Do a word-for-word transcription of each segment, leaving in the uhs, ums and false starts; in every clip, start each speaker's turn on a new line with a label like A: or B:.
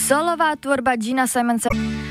A: Solová tvorba Gina Simonse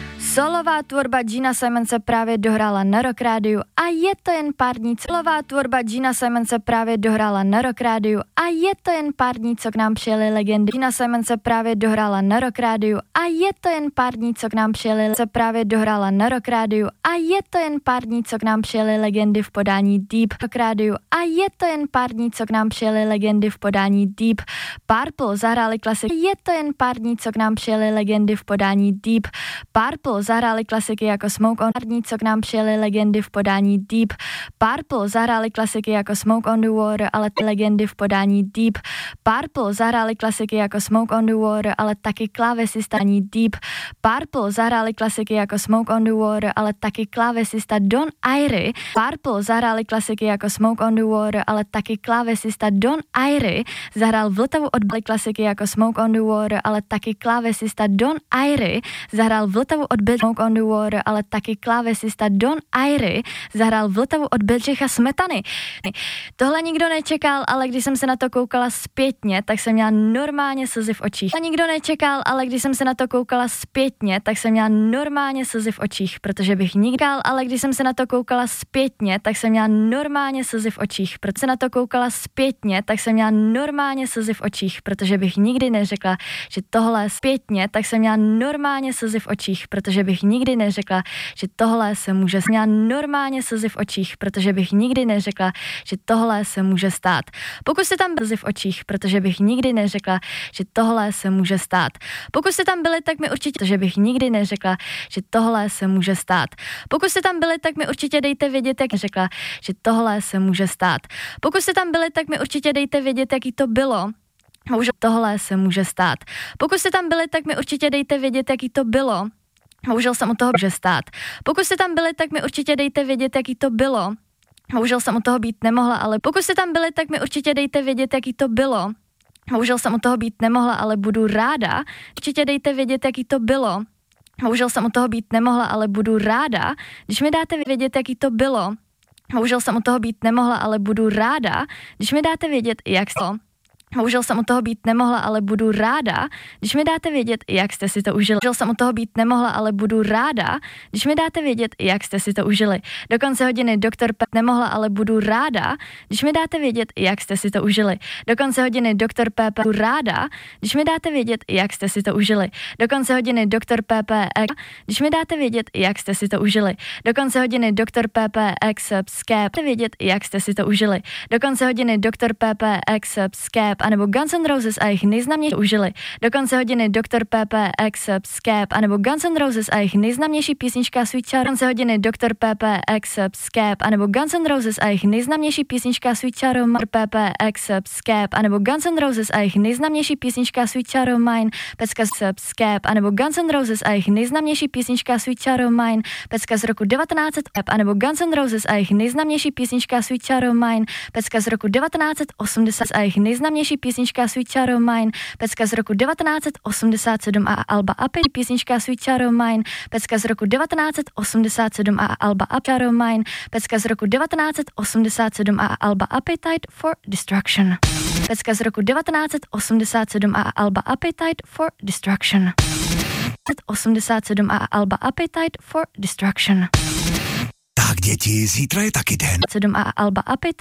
A: Solová tvorba Gina Simonse právě dohrála na Rock Rádiu a je to jen pár dní. Solová tvorba Gina Simonse právě dohrála na Rock Rádiu a je to jen pár dní, co k nám přijeli legendy. Gina Simonse právě dohrála na Rock Rádiu a je to jen pár dní, co k nám přijeli. Se právě dohrála na Rock Rádiu a je to jen pár dní, co k nám přijeli legendy v podání Deep Rock Rádiu a je to jen pár dní, co k nám přijeli legendy v podání Deep Purple zahráli klasiky. Je to jen pár dní, co k nám přijeli legendy v podání Deep Purple zahráli klasiky jako Smoke on the Water, co k nám přijeli legendy v podání Deep Purple zahráli klasiky jako Smoke on the Water, ale ty legendy v podání Deep Purple zahráli klasiky jako Smoke on the Water, ale taky klávesista Deep Purple zahráli klasiky jako Smoke on the Water, ale taky klávesista Don Irie. Purple zahráli klasiky jako Smoke on the Water, ale taky klávesista Don Irie zahrál Vltavu od klasiky jako Smoke on the Water, ale taky klávesista Don Irie zahrál Vltavu od Smoke on the Water, ale taky klávesista Don Irie zahrál Vltavu od Bedřicha Smetany. Tohle nikdo nečekal, ale když jsem se na to koukala zpětně, tak jsem měla normálně slzy v očích. Tohle nikdo nečekal, ale když jsem se na to koukala zpětně, tak jsem měla normálně slzy v očích, protože bych nikdy, ale když jsem se na to koukala zpětně, tak jsem měla normálně slzy v očích, protože se na to koukala zpětně, tak jsem měla normálně slzy v očích, protože bych nikdy neřekla, že tohle zpětně, tak jsem měla normálně slzy v očích, protože bych nikdy neřekla, že tohle se může měla normálně slzy v očích, protože bych nikdy neřekla, že tohle se může stát. Pokud jste tam slzy v očích, protože bych nikdy neřekla, že tohle se může stát. Pokud jste tam byli, tak mi určitě, protože bych nikdy neřekla, že tohle se může stát. Pokud jste tam byli, tak mi určitě dejte vědět, jak řekla, že tohle se může stát. Pokud jste tam byli, tak mi určitě dejte vědět, jaký to bylo. Bohužel tohle se může stát. Pokud jste tam byli, tak mi určitě dejte vědět, jaký to bylo. Bohužel jsem u toho může stát. Pokud jste tam byli, tak mi určitě dejte vědět, jaký to bylo. Bohužel jsem u toho být nemohla, ale pokud jste tam byli, tak mi určitě dejte vědět, jaký to bylo. Bohužel jsem u toho být nemohla, ale budu ráda. Určitě dejte vědět, jaký to bylo. Bohužel jsem u toho být nemohla, ale budu ráda, když mi dáte vědět, jaký to bylo. Bohužel jsem u toho být nemohla, ale budu ráda, když mi dáte vědět, jak to. Bohužel jsem u toho být nemohla, ale budu ráda, když mi dáte vědět, jak jste si to užili. Bohužel jsem u toho být nemohla, ale budu ráda, když mi dáte vědět, jak jste si to užili. Do konce hodiny doktor P nemohla, ale budu ráda, když mi dáte vědět, jak jste si to užili. Do konce hodiny doktor P P budu ráda, když mi dáte vědět, jak jste si to užili. Do konce hodiny doktor P P X, když mi dáte vědět, jak jste si to užili. Do konce hodiny doktor P P X Skep, vědět, jak jste si to užili. Do konce hodiny doktor P P X Skep anebo Guns N' Roses a jejich nejznámější užili. Do konce hodiny doktor P P X Skep anebo Guns N' Roses a jejich nejznámější písnička Sweet Child. Do konce hodiny doktor P P X Skep anebo Guns N' Roses a jejich nejznámější písnička Sweet Child of Mine. P P X Skep anebo Guns N' Roses a jejich nejznámější písnička Sweet Child of Mine. Pecka Skep anebo Guns N' Roses a jejich nejznámější písnička Sweet Child of Mine. Pecka z roku devatenáct set anebo Guns N' Roses a jejich nejznámější písnička Sweet Child of Mine. Pecka z roku devatenáct set osmdesát a jejich nejznámější písnička Sweet Child of Mine. Pecka z roku devatenáct set osmdesát sedm a alba Ape písnička Sweet Child of Mine. Pecka z roku devatenáct set osmdesát sedm a alba Ape of Mine. Pecka z roku devatenáct set osmdesát sedm a alba Appetite for Destruction. Pecka z roku devatenáct set osmdesát sedm a alba Appetite for Destruction. osmdesát sedm a alba Appetite for Destruction.
B: Tak děti, zítra je taky den.
A: sedm a alba Appetite